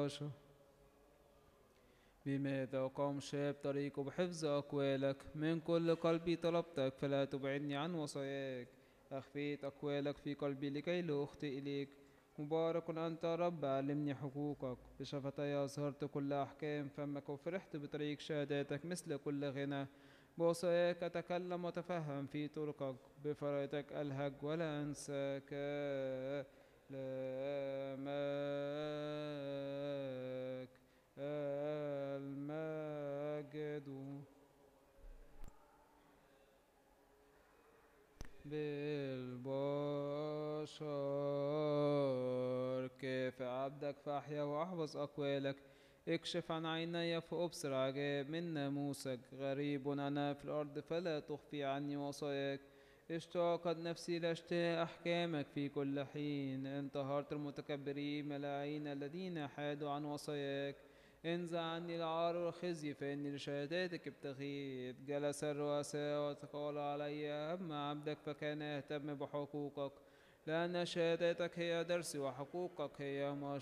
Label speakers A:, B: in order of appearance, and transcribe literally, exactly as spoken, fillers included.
A: عشر. بماذا قام شاب طريقه بحفظ أقوالك؟ من كل قلبي طلبتك فلا تبعدني عن وصاياك. أخفيت أقوالك في قلبي لكي لا أخطئ إليك. مبارك أنت يا رب علمني حقوقك. بشفتي أظهرت كل أحكام فمك وفرحت بطريق شهاداتك مثل كل غنى. بوصاياك أتكلم وتفهم في طرقك. بفرائضك ألهج ولا أنساك. لامك المجد بالبشر. كيف عبدك فأحيا وأحفظ أقوالك. اكشف عن عيني فأبصر عجائب من ناموسك. غريب أنا في الأرض فلا تخفي عني وصاياك. اشتاقت نفسي لاشتهاء أحكامك في كل حين. انتهرت المتكبرين ملاعين الذين حادوا عن وصاياك. انزع عني العار والخزي فإني لشهاداتك ابتغيت. جلس الرؤساء وتقال علي أما عبدك فكان يهتم بحقوقك. لأن شهاداتك هي درسي وحقوقك هي